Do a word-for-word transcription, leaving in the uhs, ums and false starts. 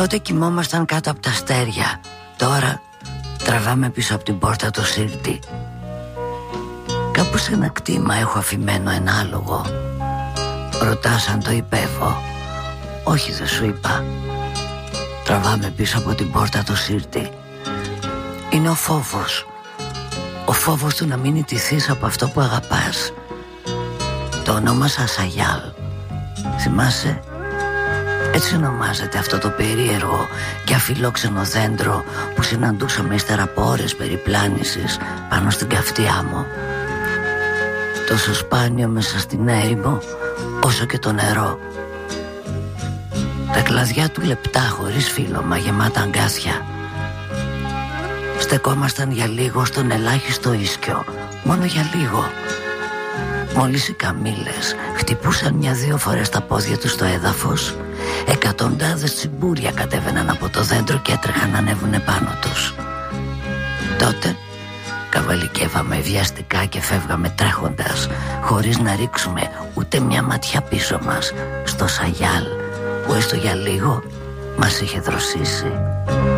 Τότε κοιμόμασταν κάτω από τα αστέρια. Τώρα τραβάμε πίσω από την πόρτα το σύρτη. Κάπου σε ένα κτήμα έχω αφημένο ένα άλογο. Ρωτάς αν το υπέβω. Όχι, δεν σου είπα. Τραβάμε πίσω από την πόρτα το σύρτη. Είναι ο φόβος. Ο φόβος του να μην ιτηθείς από αυτό που αγαπάς. Το ονόμασα Σαγιάλ. Θυμάσαι? Έτσι ονομάζεται αυτό το περίεργο και αφιλόξενο δέντρο που συναντούσαμε ύστερα από ώρες περιπλάνησης πάνω στην καυτή άμμο. Τόσο σπάνιο μέσα στην έρημο όσο και το νερό. Τα κλαδιά του λεπτά χωρίς φύλλωμα, γεμάτα αγκάθια. Στεκόμασταν για λίγο στον ελάχιστο ίσκιο, μόνο για λίγο. Μόλις οι καμήλες χτυπούσαν μια-δύο φορές τα πόδια τους στο έδαφος, εκατοντάδες τσιμπούρια κατέβαιναν από το δέντρο και έτρεχαν να ανέβουνε πάνω τους. Τότε καβαλικεύαμε βιαστικά και φεύγαμε τρέχοντας, χωρίς να ρίξουμε ούτε μια ματιά πίσω μας στο Σαγιάλ που έστω για λίγο μας είχε δροσίσει.